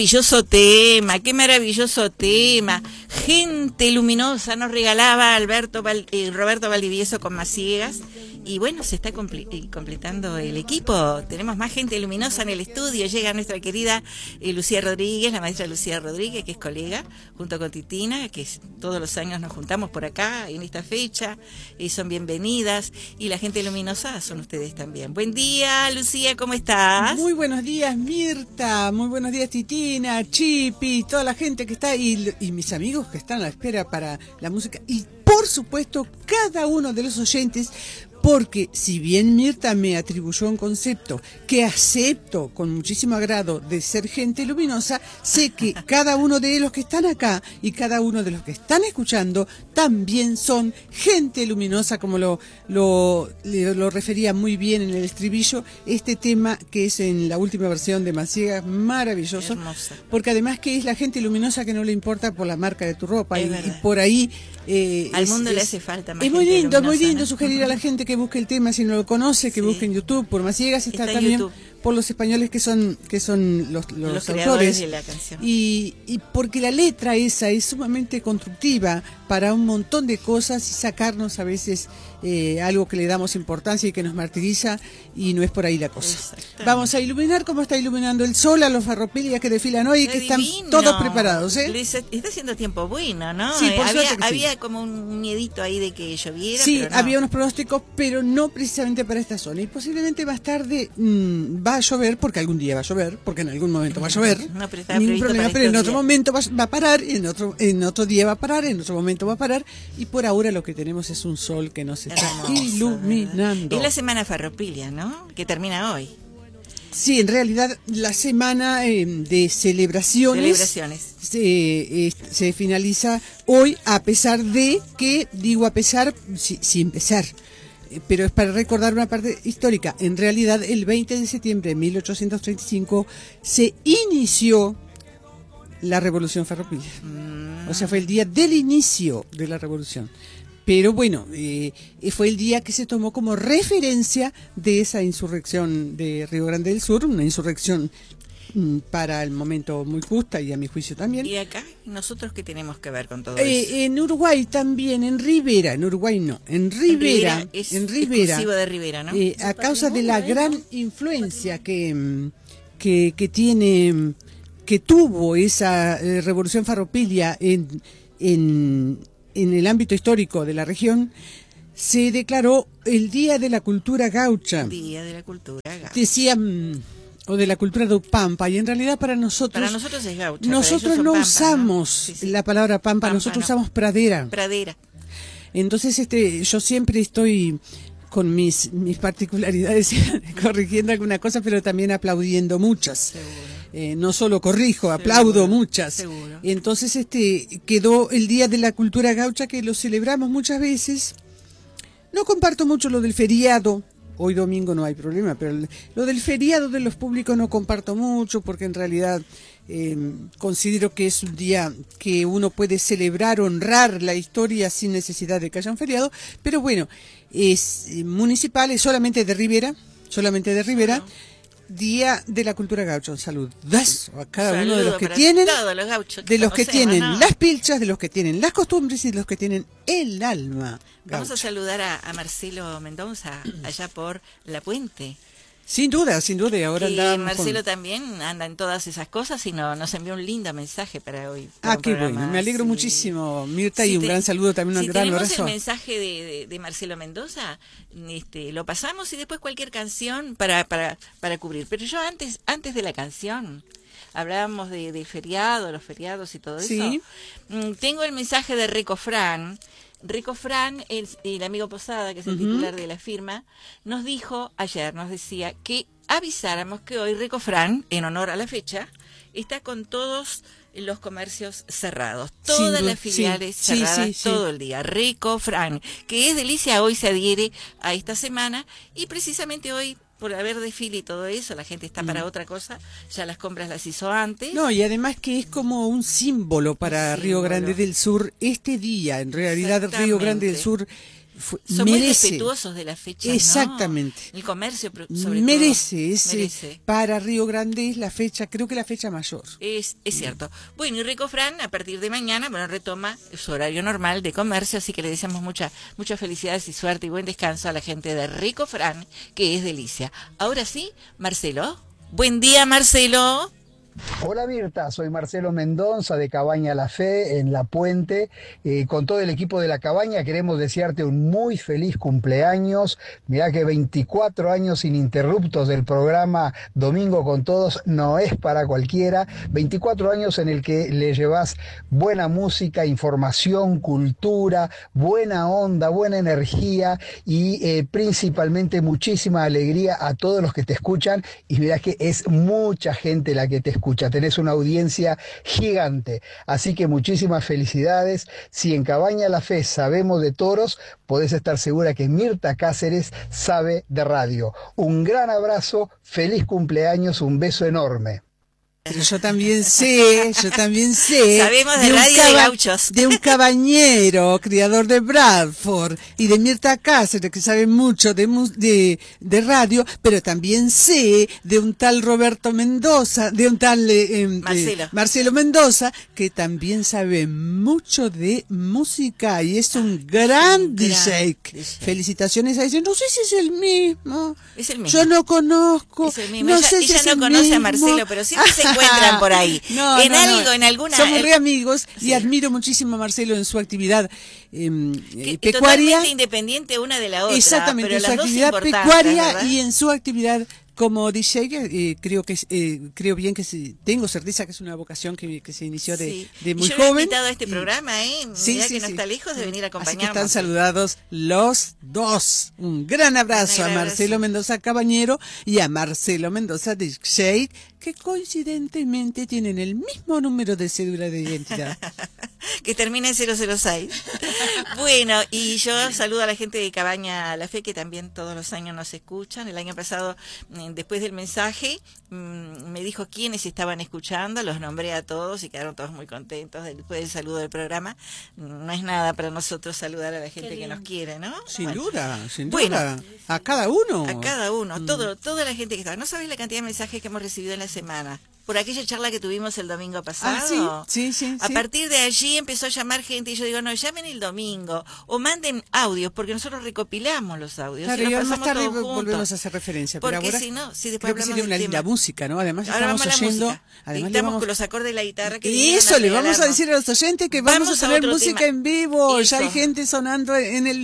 maravilloso tema, qué maravilloso tema. Gente luminosa nos regalaba Roberto Valdivieso con Maciegas. Y bueno, se está completando el equipo. Tenemos más gente luminosa en el estudio. Llega nuestra querida Lucía Rodríguez, la maestra Lucía Rodríguez, que es colega, junto con Titina, que todos los años nos juntamos por acá en esta fecha. Y son bienvenidas. Y la gente luminosa son ustedes también. Buen día, Lucía, ¿cómo estás? Muy buenos días, Mirta. Muy buenos días, Titina, Chipi, toda la gente que está y mis amigos que están a la espera para la música. Y por supuesto, cada uno de los oyentes. Porque si bien Mirta me atribuyó un concepto que acepto con muchísimo agrado de ser gente luminosa, sé que cada uno de los que están acá y cada uno de los que están escuchando también son gente luminosa, como lo refería muy bien en el estribillo, este tema que es en la última versión de Maciegas, maravilloso. Hermosa. Porque además que es la gente luminosa que no le importa por la marca de tu ropa y por ahí... al mundo le hace falta más. Es muy lindo, luminosa, muy lindo, ¿no? Sugerir a la gente que busque el tema, si no lo conoce, que busque en YouTube por Maciegas, está también YouTube. Por los españoles que son los creadores autores de la canción. y porque la letra esa es sumamente constructiva para un montón de cosas y sacarnos a veces algo que le damos importancia y que nos martiriza, y no es por ahí la cosa. Vamos a iluminar como está iluminando el sol a los farropelia que desfilan hoy, que están todos preparados, Está haciendo tiempo bueno, ¿no? Sí, por suerte que había sí. como un miedito ahí de que lloviera. Sí, pero no. había unos pronósticos, pero no precisamente para esta zona. Y posiblemente más tarde va a llover, porque algún día va a llover, porque en algún momento va a llover. No, pero estaba ningún previsto problema, para pero en estos otro días. momento va a parar, en otro día va a parar, en otro momento va a parar. Y por ahora lo que tenemos es un sol que nos está Hermoso, iluminando. Es la semana farropilia, ¿no? Que termina hoy. Sí, en realidad la semana de celebraciones se finaliza hoy, a pesar de que, digo a pesar, sin pesar, pero es para recordar una parte histórica. En realidad, el 20 de septiembre de 1835 se inició la Revolución Farropilia. O sea, fue el día del inicio de la Revolución. Pero bueno, fue el día que se tomó como referencia de esa insurrección de Río Grande del Sur, una insurrección para el momento muy justa y a mi juicio también. ¿Y acá nosotros qué tenemos que ver con todo eso? En Uruguay también, en Rivera, en Uruguay no, en Rivera, exclusivo de Rivera, ¿no? A causa de la gran influencia que tiene, que tuvo esa revolución farropilia en el ámbito histórico de la región, se declaró el Día de la Cultura Gaucha. Día de la Cultura Gaucha. Decían, o de la cultura do Pampa, y en realidad para nosotros es gaucha. Nosotros no Pampa, usamos, ¿no? Sí. la palabra Pampa, nosotros usamos pradera. Pradera. Entonces yo siempre estoy con mis particularidades corrigiendo alguna cosa, pero también aplaudiendo muchas. No solo corrijo, aplaudo muchas. Seguro. Entonces quedó el Día de la Cultura Gaucha, que lo celebramos muchas veces. No comparto mucho lo del feriado. Hoy domingo no hay problema, pero lo del feriado de los públicos no comparto mucho, porque en realidad considero que es un día que uno puede celebrar, honrar la historia sin necesidad de que haya un feriado. Pero bueno, es municipal, es solamente de Rivera. Día de la Cultura Gaucha. Un saludazo a cada uno de los que tienen, los gauchos, de los que tienen ¿no? las pilchas, de los que tienen las costumbres y de los que tienen el alma gaucha. Vamos a saludar a Marcelo Mendoza, allá por La Puente. Sin duda, y ahora andamos Marcelo también anda en todas esas cosas y nos envió un lindo mensaje para hoy. Qué bueno, me alegro muchísimo, Mirta, y un gran saludo también, un gran abrazo. Si tenemos el mensaje de Marcelo Mendoza, lo pasamos y después cualquier canción para cubrir. Pero yo antes de la canción, hablábamos de feriado, los feriados y todo eso. Tengo el mensaje de Rico Fran, el amigo Posada, que es el titular de la firma, nos decía que avisáramos que hoy Rico Fran, en honor a la fecha, está con todos los comercios cerrados, todas las filiales cerradas todo el día. Rico Fran, que es delicia, hoy se adhiere a esta semana y precisamente hoy, por haber desfile y todo eso, la gente está para otra cosa, ya las compras las hizo antes. No, y además que es como un símbolo para Río Grande del Sur este día. En realidad Río Grande del Sur Son muy respetuosos de la fecha. Exactamente. ¿No? El comercio, sobre merece, todo. Merece. Para Río Grande es la fecha, creo que la fecha mayor. Es cierto. Bueno, y Ricofran, a partir de mañana, retoma su horario normal de comercio, así que le deseamos muchas felicidades y suerte y buen descanso a la gente de Ricofran, que es delicia. Ahora sí, Marcelo. Buen día, Marcelo. Hola Mirta, soy Marcelo Mendoza de Cabaña La Fe en La Puente. Con todo el equipo de La Cabaña queremos desearte un muy feliz cumpleaños. Mirá que 24 años ininterruptos del programa Domingo con Todos no es para cualquiera. 24 años en el que le llevas buena música, información, cultura, buena onda, buena energía y principalmente muchísima alegría a todos los que te escuchan. Y mirá que es mucha gente la que te escucha. Tenés una audiencia gigante, así que muchísimas felicidades. Si en Cabaña La Fe sabemos de toros, podés estar segura que Mirta Cáceres sabe de radio. Un gran abrazo, feliz cumpleaños, un beso enorme. Pero yo también sé. Sabemos de radio de gauchos. De un cabañero, criador de Bradford, y de Mirta Cáceres, que sabe mucho de radio, pero también sé de un tal Roberto Mendoza, de un tal Marcelo Mendoza, que también sabe mucho de música y es un gran DJ. Felicitaciones a ella. No sé si es el mismo. Es el mismo. Yo no conozco. Es el mismo. Ella no conoce a Marcelo, pero siempre se encuentran por ahí. En alguna. Somos re amigos y admiro muchísimo a Marcelo en su actividad pecuaria. Totalmente independiente una de la otra. Exactamente, pero en su las actividad dos pecuaria, ¿verdad? Y en su actividad como DJ, creo bien que tengo certeza que es una vocación que se inició de muy yo joven. Yo he invitado a este programa, Sí, que no está lejos de venir a acompañarnos. Así que están saludados los dos. Un gran abrazo a Marcelo Mendoza Cabañero y a Marcelo Mendoza DJ, que coincidentemente tienen el mismo número de cédula de identidad. Que termina en 006. Bueno, y yo saludo a la gente de Cabaña La Fe, que también todos los años nos escuchan. El año pasado, después del mensaje, me dijo quiénes estaban escuchando, los nombré a todos y quedaron todos muy contentos después del saludo del programa. No es nada para nosotros saludar a la gente que nos quiere, ¿no? Sin duda. Bueno, a cada uno. A cada uno, toda la gente que estaba. No sabés la cantidad de mensajes que hemos recibido en la semana. Por aquella charla que tuvimos el domingo pasado. Sí. A partir de allí empezó a llamar gente y yo digo, no, llamen el domingo o manden audios, porque nosotros recopilamos los audios. Claro, y más tarde volvemos a hacer referencia. Porque pero ahora, si no, si después creo que sería una linda música, ¿no? Además ahora estamos oyendo. Además con los acordes de la guitarra. Y eso, le vamos a decir a los oyentes que vamos a tener música en vivo. Eso. Ya hay gente sonando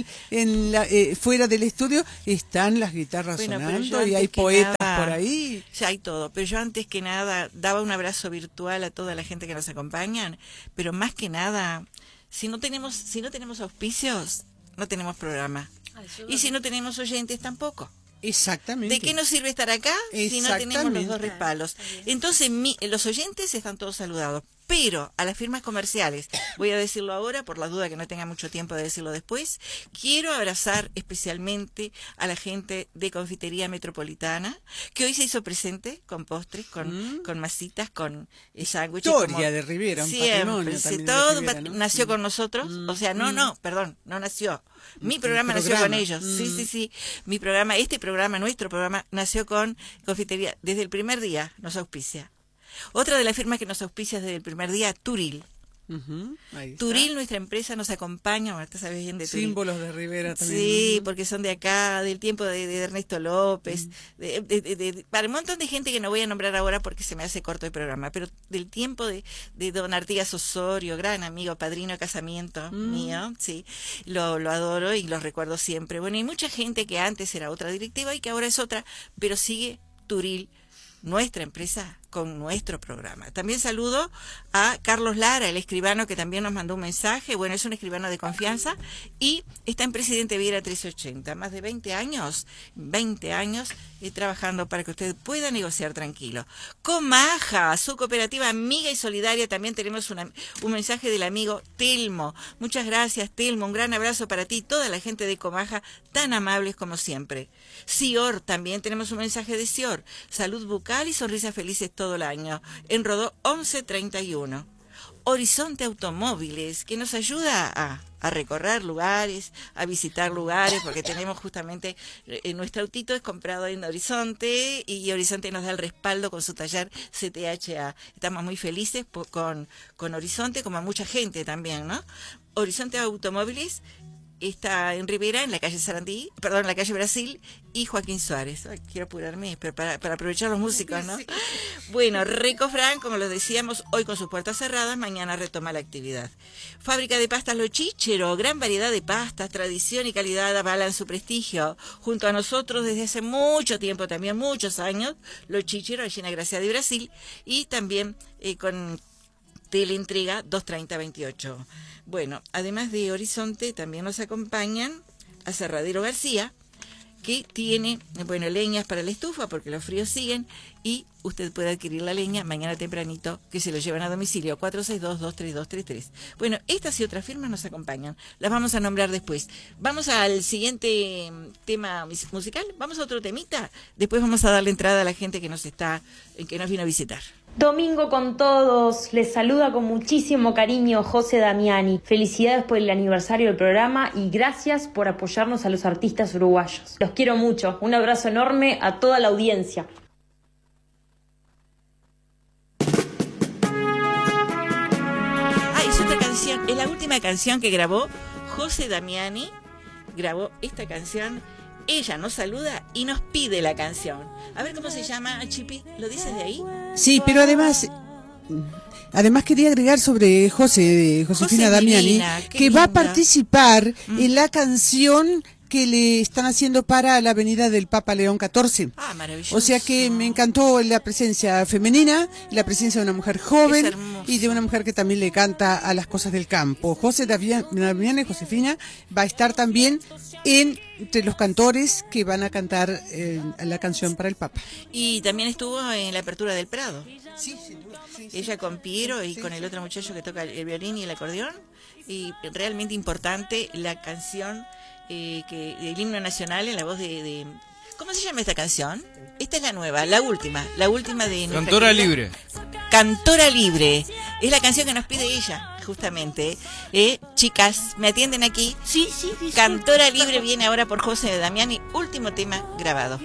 fuera del estudio. Están las guitarras sonando y hay poetas por ahí. Ya hay todo. Pero yo antes que nada daba un abrazo virtual a toda la gente que nos acompañan, pero más que nada, si no tenemos auspicios, no tenemos programa. Y si no tenemos oyentes, tampoco. Exactamente. ¿De qué nos sirve estar acá si no tenemos los dos respaldos? Entonces, los oyentes están todos saludados. Pero a las firmas comerciales, voy a decirlo ahora por la duda que no tenga mucho tiempo de decirlo después, quiero abrazar especialmente a la gente de Confitería Metropolitana, que hoy se hizo presente con postres, con masitas, con sándwiches. Historia de Rivera, un patrimonio también todo de Rivera, ¿no? nació con nosotros, o sea, no nació. Mi programa nació con ellos, sí. Nuestro programa nació con Confitería, desde el primer día nos auspicia. Otra de las firmas que nos auspicia desde el primer día, Turil. Turil, nuestra empresa, nos acompaña, tú sabes bien de Turil. Símbolos de Rivera también. Sí, porque son de acá, del tiempo de Ernesto López, para un montón de gente que no voy a nombrar ahora porque se me hace corto el programa, pero del tiempo de don Artigas Osorio, gran amigo, padrino de casamiento mío, sí, lo adoro y lo recuerdo siempre. Bueno, y mucha gente que antes era otra directiva y que ahora es otra, pero sigue Turil, nuestra empresa, con nuestro programa. También saludo a Carlos Lara, el escribano que también nos mandó un mensaje. Bueno, es un escribano de confianza y está en Presidente Viera 1380. Más de 20 años trabajando para que usted pueda negociar tranquilo. Comaja, su cooperativa amiga y solidaria. También tenemos un mensaje del amigo Telmo. Muchas gracias, Telmo. Un gran abrazo para ti y toda la gente de Comaja, tan amables como siempre. Sior, también tenemos un mensaje de Sior. Salud bucal y sonrisas felices todo el año. En Rodó 1131. Horizonte Automóviles, que nos ayuda a recorrer lugares, a visitar lugares, porque tenemos justamente, nuestro autito es comprado en Horizonte y Horizonte nos da el respaldo con su taller CTHA. Estamos muy felices con Horizonte, como a mucha gente también, ¿no? Horizonte Automóviles está en Rivera, en la calle Sarandí, perdón, en la calle Brasil y Joaquín Suárez. Ay, quiero apurarme, pero para aprovechar los músicos, ¿no? Bueno, Recofran, como lo decíamos, hoy con sus puertas cerradas, mañana retoma la actividad. Fábrica de pastas Lo Chíchero, gran variedad de pastas, tradición y calidad avalan su prestigio. Junto a nosotros desde hace mucho tiempo, también muchos años, Lo Chíchero, allí en la Gracia de Brasil, y también con Teleintriga 230-28. Bueno, además de Horizonte, también nos acompañan Aserradero García, que tiene, bueno, leñas para la estufa, porque los fríos siguen, y usted puede adquirir la leña mañana tempranito, que se lo llevan a domicilio, 462-23233. Bueno, estas y otras firmas nos acompañan, las vamos a nombrar después. Vamos al siguiente tema musical, vamos a otro temita, después vamos a darle entrada a la gente que nos vino a visitar. Domingo con todos, les saluda con muchísimo cariño José Damiani. Felicidades por el aniversario del programa y gracias por apoyarnos a los artistas uruguayos. Los quiero mucho, un abrazo enorme a toda la audiencia. Es otra canción, es la última canción que grabó José Damiani, grabó esta canción. Ella nos saluda y nos pide la canción. A ver cómo se llama, Chipi, ¿lo dices de ahí? Sí, pero además quería agregar sobre Josefina Damiani, que linda. Va a participar en la canción que le están haciendo para la avenida del Papa León XIV. Ah, maravilloso. O sea que me encantó la presencia femenina, la presencia de una mujer joven y de una mujer que también le canta a las cosas del campo. José Damiani, Josefina, va a estar también entre los cantores que van a cantar la canción para el Papa. Y también estuvo en la apertura del Prado. Sí, sin duda. Sí, ella con Piero y con el otro muchacho que toca el violín y el acordeón. Y realmente importante la canción, el himno nacional en la voz de ¿cómo se llama esta canción? Esta es la nueva, la última de Cantora Libre. Cantora Libre. Es la canción que nos pide ella, justamente. Chicas, ¿me atienden aquí? Sí. Cantora Libre viene ahora por José Damiani, último tema grabado.